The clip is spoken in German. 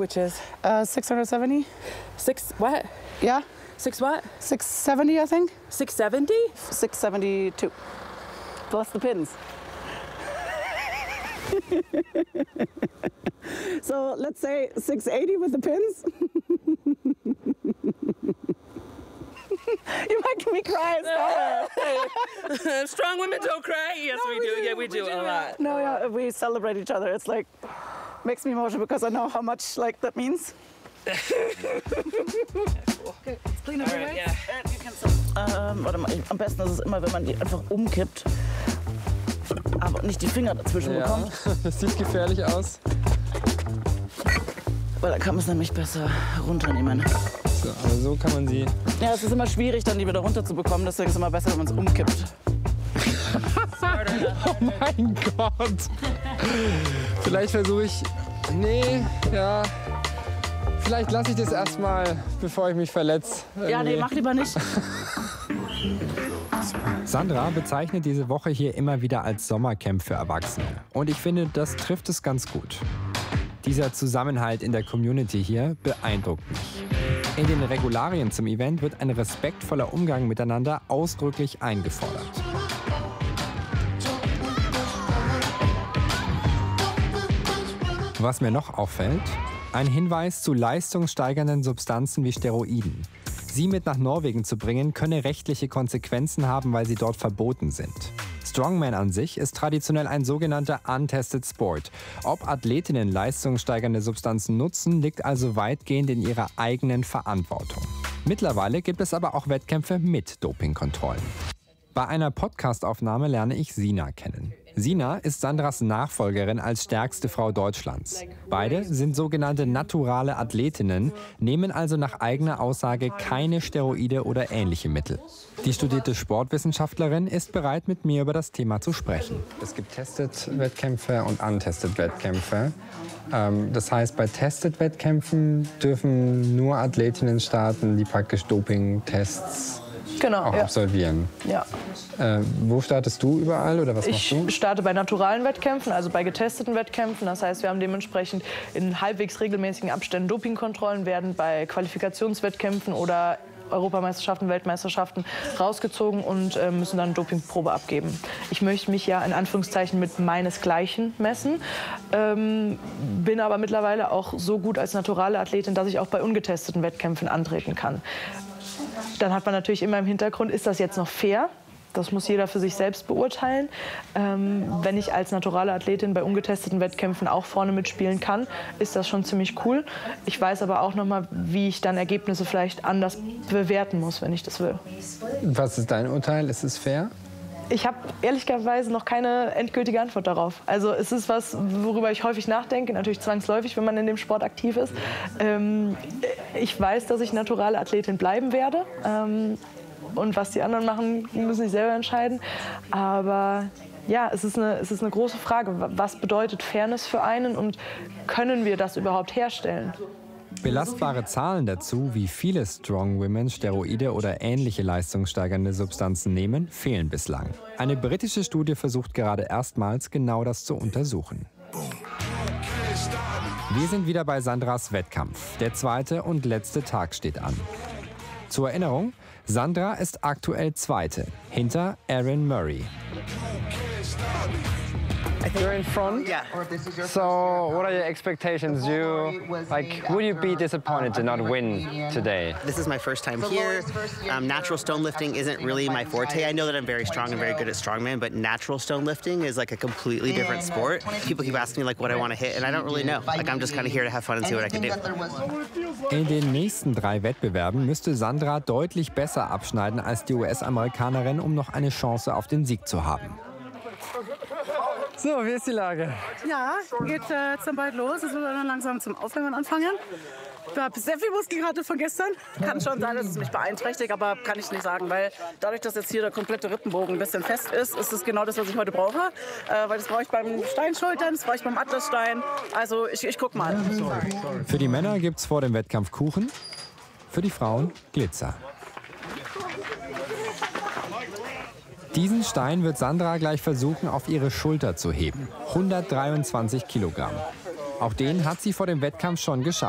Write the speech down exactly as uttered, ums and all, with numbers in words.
which is? Uh, six hundred seventy. Six what? Yeah. Six what? six seventy, I think. six seventy? six seventy-two. Plus the pins. So let's say six eighty with the pins. You're making me cry. Strong women don't cry. Yes, no, we, we do. do. Yeah, we, we do, do a lot. No, yeah, we celebrate each other. It's like makes me emotional because I know how much like that means. Yeah, cool. Okay, let's clean up your right, legs. Yeah. Ähm, warte mal, am besten ist es immer, wenn man die einfach umkippt, aber nicht die Finger dazwischen ja, bekommt. Das sieht gefährlich aus. Weil da kann man es nämlich besser runternehmen. So, aber so kann man sie... Ja, es ist immer schwierig, dann die wieder runterzubekommen. Deswegen ist es immer besser, wenn man es umkippt. Oh mein Gott. Vielleicht versuche ich... Nee, ja... Vielleicht lasse ich das erstmal, bevor ich mich verletze. Ja, nee, mach lieber nicht. Sandra bezeichnet diese Woche hier immer wieder als Sommercamp für Erwachsene. Und ich finde, das trifft es ganz gut. Dieser Zusammenhalt in der Community hier beeindruckt mich. In den Regularien zum Event wird ein respektvoller Umgang miteinander ausdrücklich eingefordert. Was mir noch auffällt, ein Hinweis zu leistungssteigernden Substanzen wie Steroiden. Sie mit nach Norwegen zu bringen, könne rechtliche Konsequenzen haben, weil sie dort verboten sind. Strongman an sich ist traditionell ein sogenannter Untested Sport. Ob Athletinnen leistungssteigernde Substanzen nutzen, liegt also weitgehend in ihrer eigenen Verantwortung. Mittlerweile gibt es aber auch Wettkämpfe mit Dopingkontrollen. Bei einer Podcastaufnahme lerne ich Sina kennen. Sina ist Sandras Nachfolgerin als stärkste Frau Deutschlands. Beide sind sogenannte naturale Athletinnen, nehmen also nach eigener Aussage keine Steroide oder ähnliche Mittel. Die studierte Sportwissenschaftlerin ist bereit, mit mir über das Thema zu sprechen. Es gibt Tested-Wettkämpfe und Untested-Wettkämpfe. Ähm, das heißt, bei Tested-Wettkämpfen dürfen nur Athletinnen starten, die praktisch Doping-Tests Genau, auch ja. absolvieren. Ja. Äh, wo startest du überall oder was ich machst du? Ich starte bei naturalen Wettkämpfen, also bei getesteten Wettkämpfen. Das heißt, wir haben dementsprechend in halbwegs regelmäßigen Abständen Dopingkontrollen, werden bei Qualifikationswettkämpfen oder Europameisterschaften, Weltmeisterschaften rausgezogen und äh, müssen dann eine Dopingprobe abgeben. Ich möchte mich ja in Anführungszeichen mit meinesgleichen messen, ähm, bin aber mittlerweile auch so gut als naturale Athletin, dass ich auch bei ungetesteten Wettkämpfen antreten kann. Dann hat man natürlich immer im Hintergrund, ist das jetzt noch fair? Das muss jeder für sich selbst beurteilen. Ähm, wenn ich als naturale Athletin bei ungetesteten Wettkämpfen auch vorne mitspielen kann, ist das schon ziemlich cool. Ich weiß aber auch noch mal, wie ich dann Ergebnisse vielleicht anders bewerten muss, wenn ich das will. Was ist dein Urteil? Ist es fair? Ich habe ehrlicherweise noch keine endgültige Antwort darauf. Also es ist was, worüber ich häufig nachdenke, natürlich zwangsläufig, wenn man in dem Sport aktiv ist. Ähm, ich weiß, dass ich naturale Athletin bleiben werde. Ähm, und was die anderen machen, müssen sie selber entscheiden. Aber ja, es ist eine, es ist eine große Frage. Was bedeutet Fairness für einen und können wir das überhaupt herstellen? Belastbare Zahlen dazu, wie viele Strong Women Steroide oder ähnliche leistungssteigernde Substanzen nehmen, fehlen bislang. Eine britische Studie versucht gerade erstmals genau das zu untersuchen. Wir sind wieder bei Sandras Wettkampf. Der zweite und letzte Tag steht an. Zur Erinnerung, Sandra ist aktuell Zweite, hinter Erin Murray. You're in front? Yeah. So, what are your expectations? You, like, would you be disappointed to not win today? This is my first time here. Um, natural stone lifting isn't really my forte. I know that I'm very strong and very good at strongman, but natural stone lifting is like a completely different sport. People keep asking me like what I want to hit, and I don't really know. Like I'm just kind of here to have fun and see what I can do. In den nächsten drei Wettbewerben müsste Sandra deutlich besser abschneiden als die U S-Amerikanerin, um noch eine Chance auf den Sieg zu haben. So, wie ist die Lage? Ja, geht äh, jetzt dann bald los. Es wird dann langsam zum Aufwärmen anfangen. Ich habe sehr viel Muskelkater von gestern. Kann schon sein, dass es mich beeinträchtigt, aber kann ich nicht sagen, weil dadurch, dass jetzt hier der komplette Rippenbogen ein bisschen fest ist, ist es genau das, was ich heute brauche. Äh, weil das brauche ich beim Steinschultern, das brauche ich beim Atlasstein. Also ich, ich guck mal. Für die Männer gibt's vor dem Wettkampf Kuchen, für die Frauen Glitzer. Diesen Stein wird Sandra gleich versuchen, auf ihre Schulter zu heben. hundertdreiundzwanzig Kilogramm. Auch den hat sie vor dem Wettkampf schon geschafft.